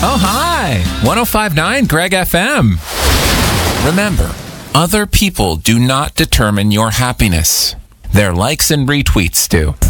Oh, hi. 105.9 Greg FM. Remember, other people do not determine your happiness. Their likes and retweets do.